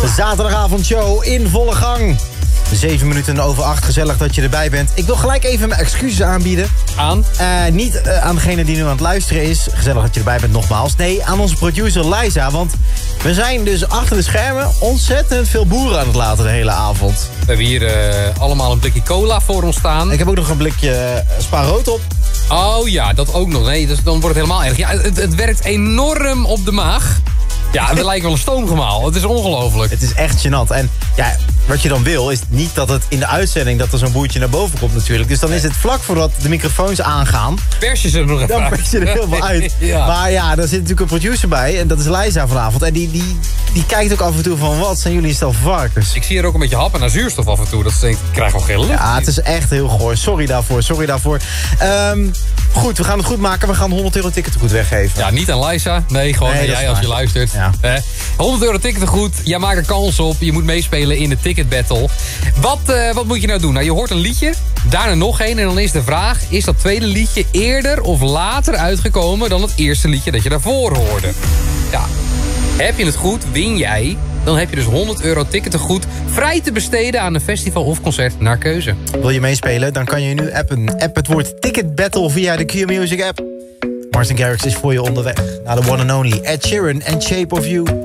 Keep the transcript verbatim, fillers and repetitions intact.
De zaterdagavondshow in volle gang. Zeven minuten over acht, gezellig dat je erbij bent. Ik wil gelijk even mijn excuses aanbieden. Aan? Uh, niet uh, aan degene die nu aan het luisteren is. Gezellig dat je erbij bent, nogmaals. Nee, aan onze producer Liza. Want we zijn dus achter de schermen ontzettend veel boeren aan het laten de hele avond. We hebben hier uh, allemaal een blikje cola voor ons staan. Ik heb ook nog een blikje uh, Spa rood op. Oh ja, dat ook nog. Nee, dus dan wordt het helemaal erg. Ja, het, het werkt enorm op de maag. Ja, we lijken wel een stoomgemaal. Het is ongelooflijk. Het is echt gênant. En ja, wat je dan wil, is niet dat het in de uitzending dat er zo'n boertje naar boven komt natuurlijk. Dus dan is het vlak voordat de microfoons aangaan. Pers je ze er nog even Dan uit. pers je er heel veel uit. Ja. Maar ja, daar zit natuurlijk een producer bij. En dat is Liza vanavond. En die, die, die kijkt ook af en toe van, wat zijn jullie stel varkens? Ik zie er ook een beetje happen naar zuurstof af en toe. Dat ze denkt, ik krijg al geen lucht. Ja, het is echt heel goor. Sorry daarvoor, sorry daarvoor. Um, goed, we gaan het goed maken. We gaan honderd euro ticketgoed weggeven. Ja, niet aan Liza. Nee, gewoon nee, aan jij als je luistert. Ja. Eh, honderd euro ticketgoed. Jij maakt er kans op. Je moet meespelen in de ticket battle. Wat, uh, wat moet je nou doen? Nou, je hoort een liedje. Daarna nog één. En dan is de vraag, is dat tweede liedje eerder of later uitgekomen dan het eerste liedje dat je daarvoor hoorde? Ja. Heb je het goed, win jij. Dan heb je dus honderd euro ticketgoed vrij te besteden aan een festival of concert naar keuze. Wil je meespelen? Dan kan je nu appen. App het woord Ticket Battle via de Q-Music app. Martin Garrix is voor je onderweg naar de one and only Ed Sheeran en Shape of You.